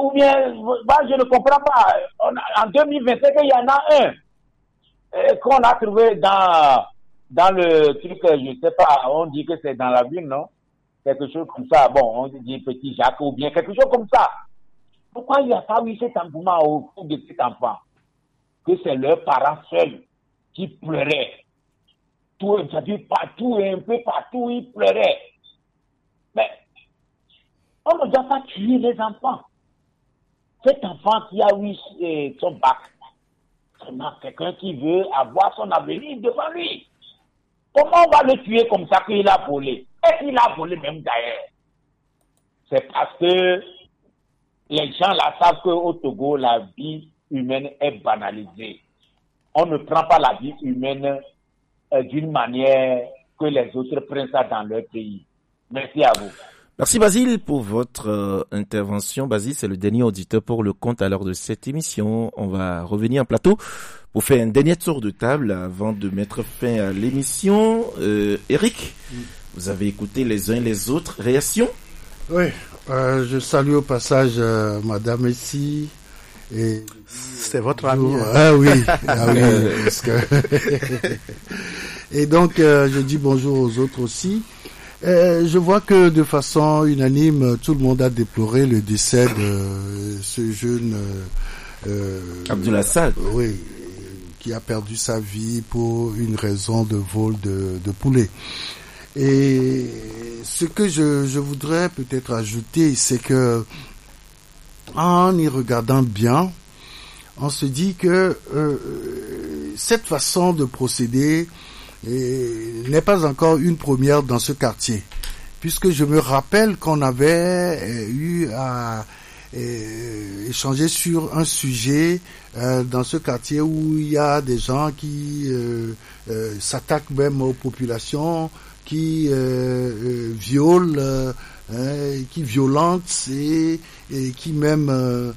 ou bien, moi, je ne comprends pas. En 2025, il y en a un qu'on a trouvé dans le truc, je sais pas, on dit que c'est dans la ville, non? Quelque chose comme ça. Bon, on dit petit Jacques ou bien quelque chose comme ça. Pourquoi il n'y a pas eu cet engouement autour de cet enfant? Que c'est leurs parents seuls qui pleuraient. Tout, c'est-à-dire partout et un peu partout, ils pleuraient. Mais on ne doit pas tuer les enfants. Cet enfant qui a eu son bac, vraiment quelqu'un qui veut avoir son avenir devant lui. Comment on va le tuer comme ça qu'il a volé? Est-ce qu'il a volé même d'ailleurs? C'est parce que les gens là savent qu'au Togo, la vie humaine est banalisée. On ne prend pas la vie humaine d'une manière que les autres prennent ça dans leur pays. Merci à vous. Merci Basile pour votre intervention. Basile, c'est le dernier auditeur pour le compte à l'heure de cette émission. On va revenir en plateau pour faire un dernier tour de table avant de mettre fin à l'émission. Eric, vous avez écouté les uns et les autres. Réaction? Oui, je salue au passage Madame Messi. Et c'est votre ami. Oui, parce que et donc je dis bonjour aux autres aussi. Je vois que de façon unanime, tout le monde a déploré le décès de ce jeune Abdoulaye Saad. Oui, qui a perdu sa vie pour une raison de vol de poulet. Et ce que je voudrais peut-être ajouter, c'est que en y regardant bien, on se dit que cette façon de procéder n'est pas encore une première dans ce quartier, puisque je me rappelle qu'on avait eu à échanger sur un sujet dans ce quartier où il y a des gens qui s'attaquent même aux populations, qui violent, qui violentent et qui même,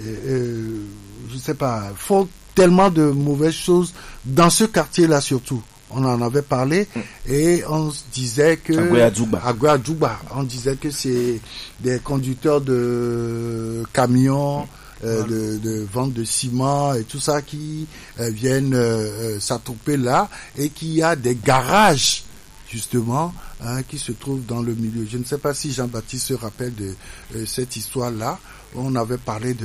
je sais pas, font tellement de mauvaises choses dans ce quartier-là surtout. On en avait parlé et on se disait que à Guadjouba, on disait que c'est des conducteurs de camions, de vente de ciment et tout ça qui viennent s'attrouper là et qu'il y a des garages justement qui se trouvent dans le milieu. Je ne sais pas si Jean-Baptiste se rappelle de cette histoire-là. On avait parlé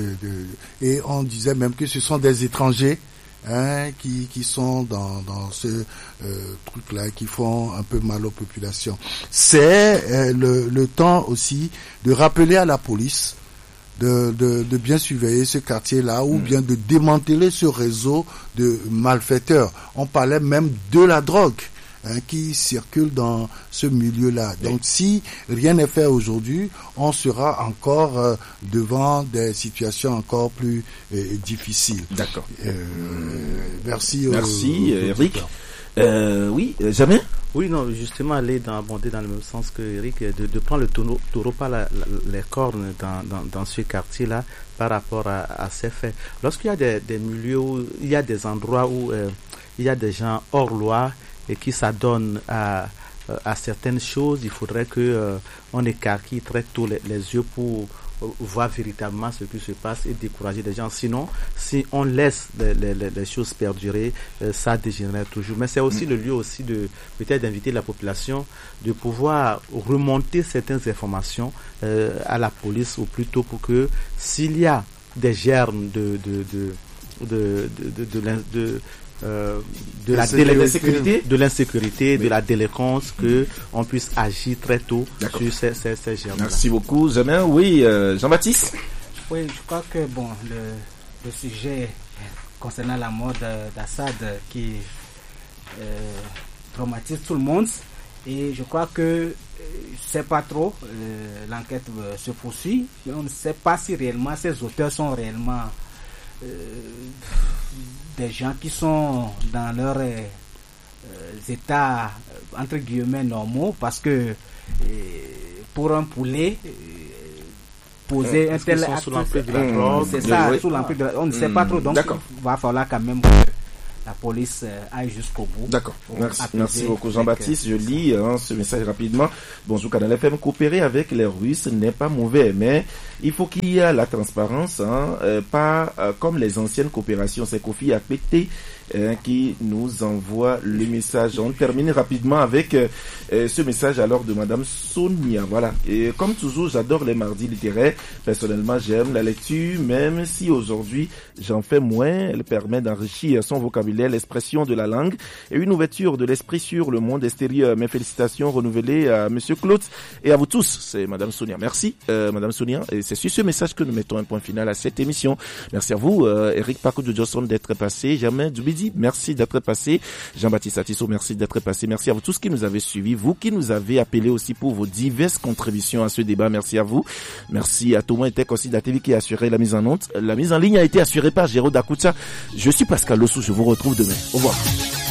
et on disait même que ce sont des étrangers qui sont dans ce truc-là, qui font un peu mal aux populations. C'est le temps aussi de rappeler à la police de bien surveiller ce quartier-là ou bien de démanteler ce réseau de malfaiteurs. On parlait même de la drogue qui circule dans ce milieu-là. Donc si rien n'est fait aujourd'hui, on sera encore devant des situations encore plus difficiles. D'accord. Merci. Merci Eric. Oui, jamais. Oui, non, justement, abonder dans le même sens que Eric, de prendre le taureau par les cornes dans ce quartier-là par rapport à ces faits. Lorsqu'il y a des milieux où il y a des endroits où il y a des gens hors loi et qui s'adonnent à certaines choses, il faudrait que on écarquille très tôt les yeux pour voir véritablement ce qui se passe et décourager les gens. Sinon, si on laisse les choses perdurer, ça dégénère toujours. Mais c'est aussi le lieu aussi de peut-être d'inviter la population de pouvoir remonter certaines informations à la police au plus tôt pour que s'il y a des germes de l'insécurité, de la délinquance, que on puisse agir très tôt sur ces germes. Merci beaucoup, Jamin. Oui, Jean-Baptiste. Oui, je crois que le sujet concernant la mort d'Assad qui traumatise tout le monde, et je crois que c'est pas trop. L'enquête se poursuit, mais on ne sait pas si réellement ces auteurs sont réellement des gens qui sont dans leur état entre guillemets normaux, parce que pour un poulet poser un tel acte, sous l'emprise de la drogue, c'est ça, sous l'emprise de la, on ne sait pas trop, donc il va falloir quand même la police aille jusqu'au bout. D'accord. Merci beaucoup Jean-Baptiste. Je lis ce message rapidement. Bonjour Canal FM. Coopérer avec les Russes n'est pas mauvais, mais il faut qu'il y ait la transparence, pas comme les anciennes coopérations. C'est Kofi Akpete qui nous envoie le message. On termine rapidement avec ce message alors de Madame Sonia. Voilà. Et comme toujours, j'adore les mardis littéraires. Personnellement, j'aime la lecture, même si aujourd'hui j'en fais moins. Elle permet d'enrichir son vocabulaire, l'expression de la langue et une ouverture de l'esprit sur le monde extérieur. Mes félicitations renouvelées à Monsieur Claude et à vous tous. C'est Madame Sonia. Merci, Madame Sonia. Et c'est sur ce message que nous mettons un point final à cette émission. Merci à vous, Eric Paco de Johnson d'être passé. Germain Djoubidi, merci d'être passé. Jean-Baptiste Atisso, merci d'être passé. Merci à vous tous qui nous avez suivis, vous qui nous avez appelés aussi pour vos diverses contributions à ce débat. Merci à vous. Merci à Thomas Etek aussi d'Ateli qui a assuré la mise en onde. La mise en ligne a été assurée par Géraud Dakoucha. Je suis Pascal Lossou, je vous retrouve demain. Au revoir.